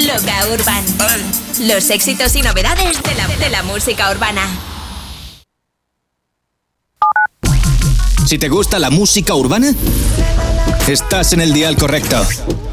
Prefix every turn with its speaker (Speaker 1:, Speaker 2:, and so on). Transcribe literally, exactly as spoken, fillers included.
Speaker 1: Loca Urban. Los éxitos y novedades de la, de la música urbana.
Speaker 2: Si te gusta la música urbana, estás en el dial correcto.